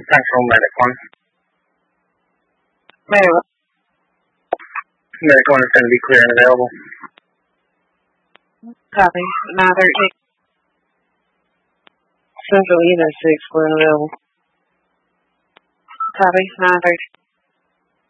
Central Medic 1. Medic. Medic 1 is going to be clear and available. Copy. 913. Central Unit 6, clear and available. Copy. 913.